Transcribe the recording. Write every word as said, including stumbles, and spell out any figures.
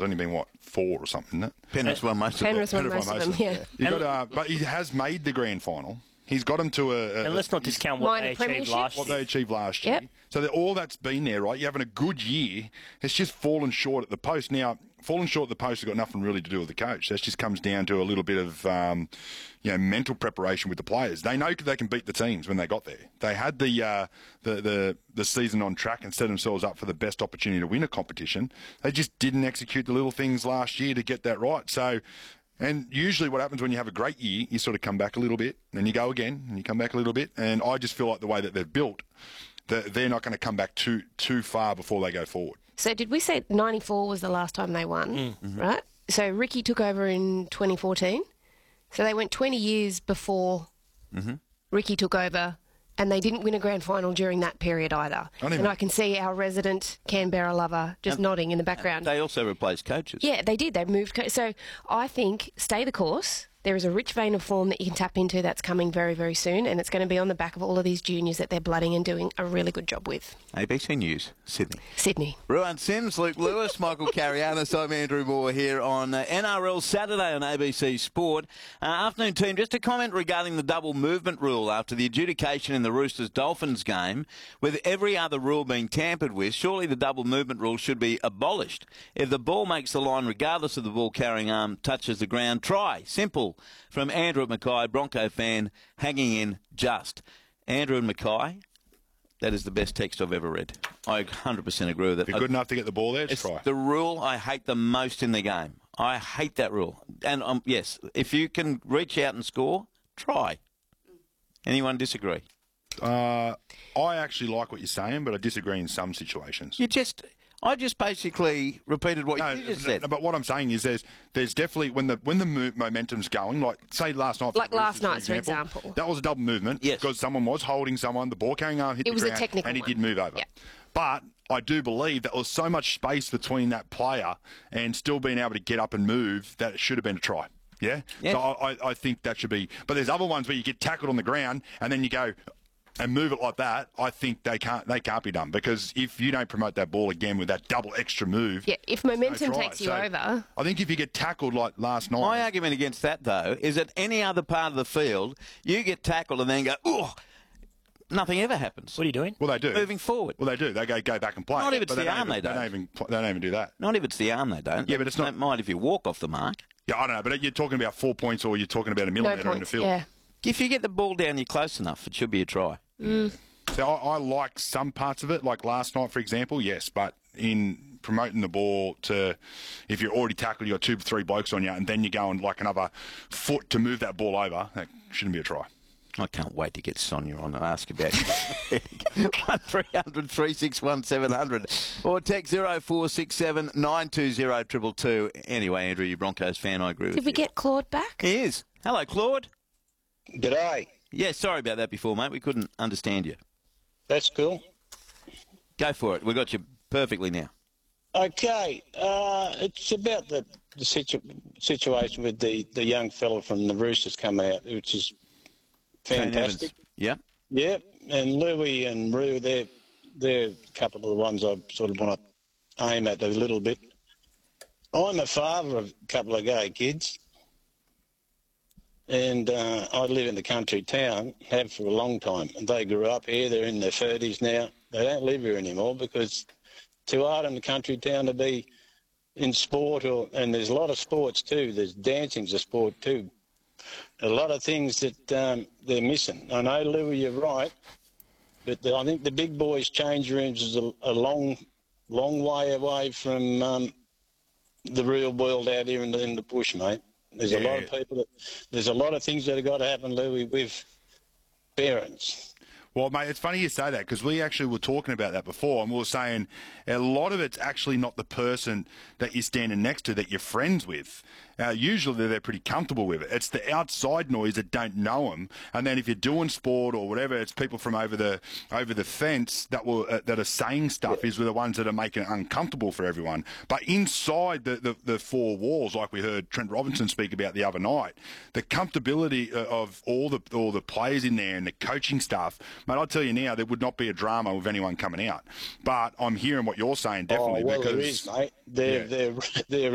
There's only been, what, four or something, isn't it? Penrith won most of them. Penrith won most of them, yeah. You got, uh, but he has made the grand final. He's got them to a... a and let's not discount what Minor they achieved last what year. they achieved last year. Yep. So that all that's been there, right? You're having a good year. It's just fallen short at the post. Now, falling short at the post has got nothing really to do with the coach. That just comes down to a little bit of, um, you know, mental preparation with the players. They know they can beat the teams when they got there. They had the, uh, the the the season on track and set themselves up for the best opportunity to win a competition. They just didn't execute the little things last year to get that right. So... And usually what happens when you have a great year, you sort of come back a little bit, and you go again, and you come back a little bit. And I just feel like the way that they're built, that they're not going to come back too too far before they go forward. So did we say ninety-four was the last time they won, mm-hmm. right? So Ricky took over in twenty fourteen. So they went twenty years before mm-hmm. Ricky took over, and they didn't win a grand final during that period either. I and I can see our resident Canberra lover just and nodding in the background. They also replaced coaches. Yeah, they did. They moved. Co- so I think stay the course. There is a rich vein of form that you can tap into that's coming very, very soon, and it's going to be on the back of all of these juniors that they're blooding and doing a really good job with. A B C News, Sydney. Sydney. Ruan Sims, Luke Lewis, Michael Carianis. I'm Andrew Moore here on uh, N R L Saturday on A B C Sport. Uh, afternoon team, just a comment regarding the double movement rule after the adjudication in the Roosters-Dolphins game. With every other rule being tampered with, surely the double movement rule should be abolished. If the ball makes the line regardless of the ball carrying arm touches the ground, try. Simple. From Andrew at Mackay, Bronco fan, hanging in just. Andrew and Mackay, that is the best text I've ever read. I one hundred percent agree with it. If you're good enough to get the ball there, just it's try. The rule I hate the most in the game. I hate that rule. And, um, yes, if you can reach out and score, try. Anyone disagree? Uh, I actually like what you're saying, but I disagree in some situations. You just... I just basically repeated what no, you just said. No, but what I'm saying is there's there's definitely, when the when the mo- momentum's going, like, say, last night. Like last Roosters, night, for example, example. That was a double movement. Yes. Because someone was holding someone, the ball carrying arm hit it the was ground, a technical and he one. did move over. Yeah. But I do believe that there was so much space between that player and still being able to get up and move that it should have been a try. Yeah? yeah. So I, I think that should be. But there's other ones where you get tackled on the ground and then you go and move it like that. I think they can't they can't be done, because if you don't promote that ball again with that double extra move, yeah, if momentum no try. takes you so over, I think if you get tackled like last night. My argument against that, though, is that any other part of the field, you get tackled and then go, oh, nothing ever happens. What are you doing? Well, they do. Moving forward. Well, they do. They go go back and play. Not if it's but the they arm, don't even, they don't. They don't even, they don't even do that. Not if it's the arm, they don't. Yeah, but it's they not. Don't mind if you walk off the mark. Yeah, I don't know, but you're talking about four points or you're talking about a no millimetre in the points. field. Yeah. If you get the ball down, you're close enough. It should be a try. Mm. So I, I like some parts of it, like last night, for example, yes, but in promoting the ball to, if you're already tackled, you've got two, three blokes on you, and then you're going like another foot to move that ball over, that shouldn't be a try. I can't wait to get Sonia on and ask about one three hundred three six one seven hundred or text zero four six seven nine two zero two two two. Anyway, Andrew, you Broncos fan, I agree with you. Did we get Claude back? He is. Hello, Claude. G'day. Yeah, sorry about that before, mate. We couldn't understand you. That's cool. Go for it. We got you perfectly now. Okay. Uh, it's about the, the situ- situation with the, the young fella from the Roosters coming out, which is fantastic. Yeah. Yeah. And Louis and Rue, they're, they're a couple of the ones I sort of want to aim at a little bit. I'm a father of a couple of gay kids. And uh, I live in the country town, have for a long time. And they grew up here. They're in their thirties now. They don't live here anymore because it's too hard in the country town to be in sport. Or and there's a lot of sports too. There's dancing's a sport too. A lot of things that um, they're missing. I know, Louis, you're right. But the, I think the big boys' change rooms is a, a long, long way away from um, the real world out here in the, in the bush, mate. There's yeah. a lot of people that, there's a lot of things that have got to happen, Louis, with parents. Well, mate, it's funny you say that because we actually were talking about that before, and we were saying a lot of it's actually not the person that you're standing next to that you're friends with. Uh, usually they're pretty comfortable with it. It's the outside noise that don't know them, and then if you're doing sport or whatever, it's people from over the over the fence that will uh, that are saying stuff yeah. is the ones that are making it uncomfortable for everyone. But inside the, the, the four walls, like we heard Trent Robinson speak about the other night, the comfortability of all the all the players in there and the coaching staff, mate, I'll tell you now, there would not be a drama with anyone coming out. But I'm hearing what you're saying, definitely. Oh, well, because there is, mate. They're, yeah. they're, they're